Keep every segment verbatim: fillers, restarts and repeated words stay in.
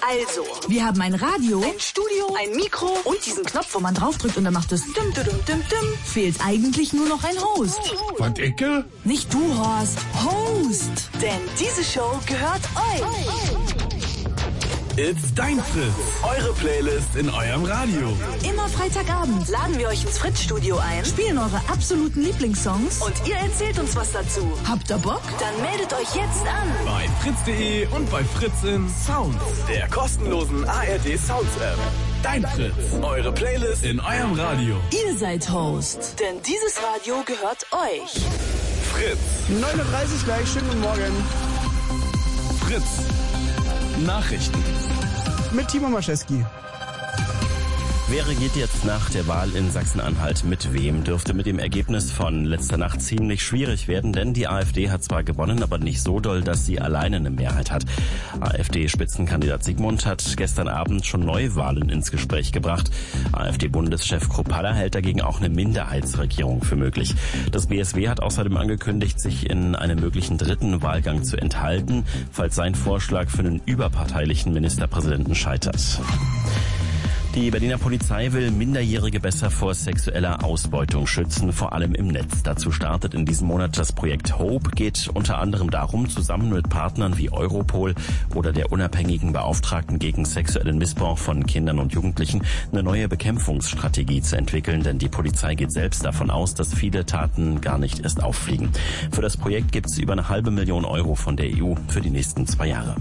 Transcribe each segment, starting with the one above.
Also, wir haben ein Radio, ein Studio, ein Mikro und diesen Knopf, wo man draufdrückt und dann macht es dim, dim, dim, dim. Fehlt eigentlich nur noch ein Host. Was, Ecke? Nicht du, Horst. Host. Denn diese Show gehört euch. It's Dein Fritz. Eure Playlist in eurem Radio. Immer Freitagabend Laden wir euch ins Fritz-Studio ein, spielen eure absoluten Lieblingssongs und ihr erzählt uns was dazu. Habt ihr Bock? Dann meldet euch jetzt an. Bei fritz punkt de und bei Fritzin Sounds, der kostenlosen A R D Sounds App. Dein Fritz. Eure Playlist in eurem Radio. Ihr seid Host. Denn dieses Radio gehört euch. Fritz. neun Uhr dreißig gleich, schönen guten Morgen. Fritz. Nachrichten. Mit Timo Maschewski. Wer regiert jetzt nach der Wahl in Sachsen-Anhalt mit wem? Dürfte mit dem Ergebnis von letzter Nacht ziemlich schwierig werden, denn die AfD hat zwar gewonnen, aber nicht so doll, dass sie alleine eine Mehrheit hat. AfD-Spitzenkandidat Sigmund hat gestern Abend schon Neuwahlen ins Gespräch gebracht. AfD-Bundeschef Kruppalla hält dagegen auch eine Minderheitsregierung für möglich. Das B S W hat außerdem angekündigt, sich in einem möglichen dritten Wahlgang zu enthalten, falls sein Vorschlag für einen überparteilichen Ministerpräsidenten scheitert. Die Berliner Polizei will Minderjährige besser vor sexueller Ausbeutung schützen, vor allem im Netz. Dazu startet in diesem Monat das Projekt HOPE, geht unter anderem darum, zusammen mit Partnern wie Europol oder der unabhängigen Beauftragten gegen sexuellen Missbrauch von Kindern und Jugendlichen eine neue Bekämpfungsstrategie zu entwickeln, denn die Polizei geht selbst davon aus, dass viele Taten gar nicht erst auffliegen. Für das Projekt gibt es über eine halbe Million Euro von der E U für die nächsten zwei Jahre.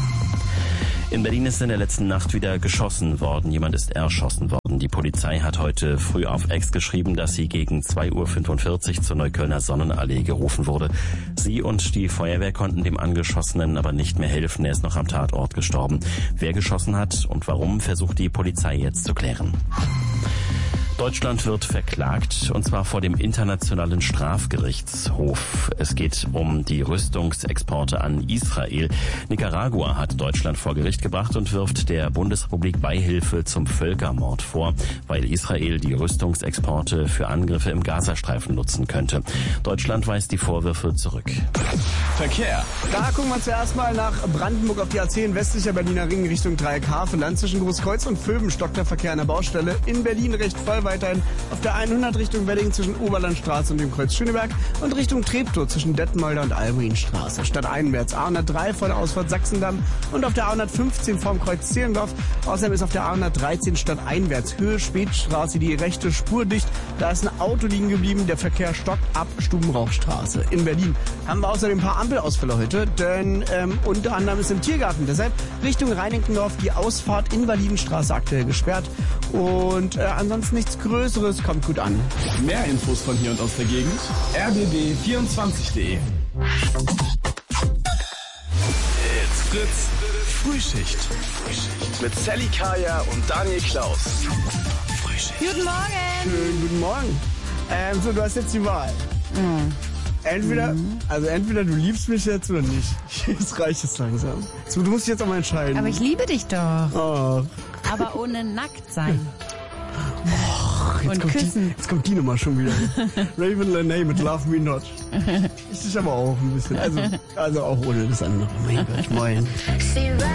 In Berlin ist in der letzten Nacht wieder geschossen worden. Jemand ist erschossen worden. Die Polizei hat heute früh auf X geschrieben, dass sie gegen zwei Uhr fünfundvierzig zur Neuköllner Sonnenallee gerufen wurde. Sie und die Feuerwehr konnten dem Angeschossenen aber nicht mehr helfen. Er ist noch am Tatort gestorben. Wer geschossen hat und warum, versucht die Polizei jetzt zu klären. Deutschland wird verklagt, und zwar vor dem Internationalen Strafgerichtshof. Es geht um die Rüstungsexporte an Israel. Nicaragua hat Deutschland vor Gericht gebracht und wirft der Bundesrepublik Beihilfe zum Völkermord vor, weil Israel die Rüstungsexporte für Angriffe im Gazastreifen nutzen könnte. Deutschland weist die Vorwürfe zurück. Verkehr. Da gucken wir zuerst mal nach Brandenburg auf die A zehn, westlicher Berliner Ring Richtung Dreieck Havelland. Zwischen Großkreuz und Vöben stockt der Verkehr an der Baustelle. In Berlin recht voll weiterhin auf der hundert Richtung Wedding zwischen Oberlandstraße und dem Kreuz Schöneberg und Richtung Treptow zwischen Detmolder und Albuinstraße. Stadteinwärts A hundertdrei vor der Ausfahrt Sachsendamm und auf der A hundertfünfzehn vorm Kreuz Zehlendorf. Außerdem ist auf der A hundertdreizehn stadteinwärts Höhe Spätstraße die rechte Spur dicht. Da ist ein Auto liegen geblieben. Der Verkehr stockt ab Stubenrauchstraße. In Berlin haben wir außerdem ein paar Ampelausfälle heute, denn ähm, unter anderem ist im Tiergarten deshalb Richtung Reinickendorf die Ausfahrt Invalidenstraße aktuell gesperrt. Und äh, ansonsten nichts Größeres, kommt gut an. Mehr Infos von hier und aus der Gegend. r b b vierundzwanzig punkt de. It's Fritz. Frühschicht. Mit Sally Kaya und Daniel Klaus. Frühschicht. Guten Morgen. Schönen guten Morgen. Ähm, so, du hast jetzt die Wahl. Mhm. Entweder, mhm. also entweder du liebst mich jetzt oder nicht. Jetzt reicht es langsam. So, du musst dich jetzt auch mal entscheiden. Aber ich liebe dich doch. Oh. Aber ohne nackt sein. Och, jetzt und kommt küssen. Die, jetzt kommt die Nummer schon wieder. Raven Lenae mit Love Me Not. Ich dich aber auch ein bisschen. Also, also auch ohne das andere. Mein Gott, moin.